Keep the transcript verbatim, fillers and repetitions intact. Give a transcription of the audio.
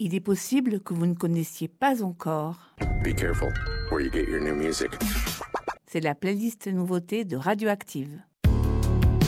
il est possible que vous ne connaissiez pas encore. Be careful where you get your new music. C'est la playlist nouveauté de Radioactive.